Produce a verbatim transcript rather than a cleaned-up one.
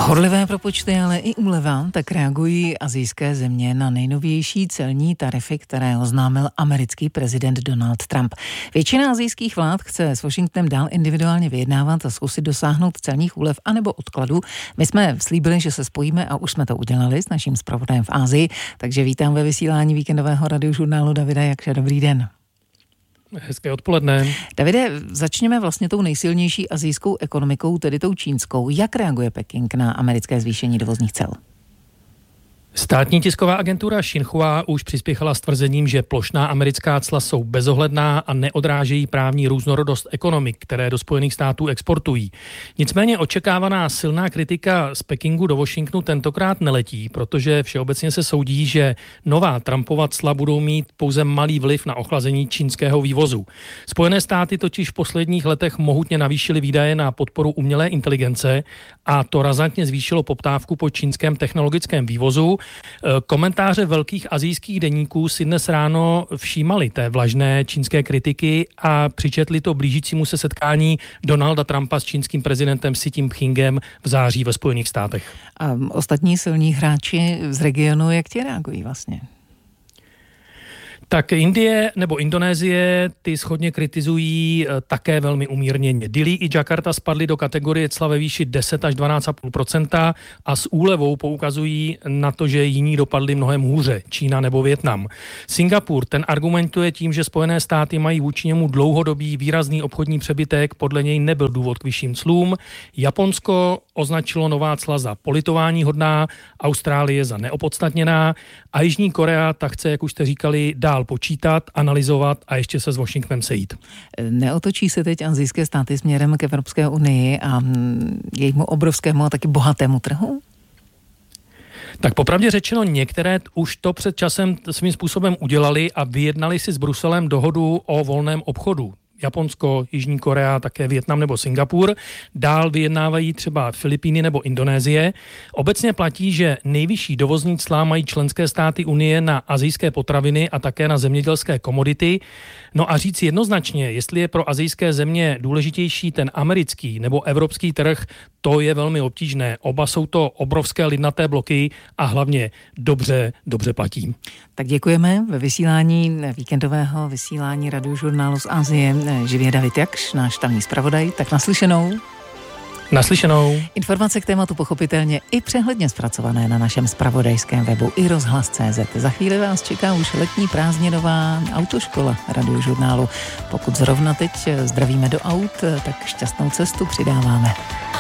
Horlivé propočty, ale i úleva, tak reagují asijské země na nejnovější celní tarify, které oznámil americký prezident Donald Trump. Většina asijských vlád chce s Washingtonem dál individuálně vyjednávat a zkusit dosáhnout celních úlev anebo odkladů. My jsme slíbili, že se spojíme a už jsme to udělali s naším zpravodajem v Asii, takže vítám ve vysílání víkendového radiožurnálu Davida Jakša. Dobrý den. Hezké odpoledne. Davide, začněme vlastně tou nejsilnější asijskou ekonomikou, tedy tou čínskou. Jak reaguje Peking na americké zvýšení dovozních cel? Státní tisková agentura Xinhua už přispěchala s tvrzením, že plošná americká cla jsou bezohledná a neodrážejí právní různorodost ekonomik, které do Spojených států exportují. Nicméně očekávaná silná kritika z Pekingu do Washingtonu tentokrát neletí, protože všeobecně se soudí, že nová Trumpova cla budou mít pouze malý vliv na ochlazení čínského vývozu. Spojené státy totiž v posledních letech mohutně navýšily výdaje na podporu umělé inteligence a to razantně zvýšilo poptávku po čínském technologickém vývozu. Komentáře velkých asijských deníků si dnes ráno všímali té vlažné čínské kritiky a přičetli to blížícímu se setkání Donalda Trumpa s čínským prezidentem Xi Jinpingem v září ve Spojených státech. A ostatní silní hráči z regionu, jak ti reagují vlastně? Tak Indie nebo Indonésie ty shodně kritizují také velmi umírněně. Dili i Jakarta spadly do kategorie cla ve výši deset až dvanáct celá pět procenta a s úlevou poukazují na to, že jiní dopadli mnohem hůře, Čína nebo Vietnam. Singapur ten argumentuje tím, že Spojené státy mají vůči němu dlouhodobý výrazný obchodní přebytek, podle něj nebyl důvod k vyšším clům. Japonsko označilo nová cla za politování hodná, Austrálie za neopodstatněná a Jižní Korea ta chce, jak už jste říkali, dál počítat, analyzovat a ještě se s Washingtonem sejít. Neotočí se teď asijské státy směrem k Evropské unii a jejímu obrovskému a taky bohatému trhu? Tak popravdě řečeno, některé už to před časem svým způsobem udělali a vyjednali si s Bruselem dohodu o volném obchodu. Japonsko, Jižní Korea, také Vietnam nebo Singapur. Dál vyjednávají třeba Filipíny nebo Indonésie. Obecně platí, že nejvyšší dovozní cla mají členské státy Unie na asijské potraviny a také na zemědělské komodity. No a říct jednoznačně, jestli je pro asijské země důležitější ten americký nebo evropský trh, to je velmi obtížné. Oba jsou to obrovské lidnaté bloky a hlavně dobře, dobře platí. Tak děkujeme. Ve vysílání víkendového vysílání radiožurnálu z Asie živě David Jakš, náš tamní zpravodaj. Tak naslyšenou. Naslyšenou. Informace k tématu pochopitelně i přehledně zpracované na našem zpravodajském webu i rozhlas tečka cé zet. Za chvíli vás čeká už letní prázdninová autoškola radiožurnálu. Pokud zrovna teď zdravíme do aut, tak šťastnou cestu přidáváme.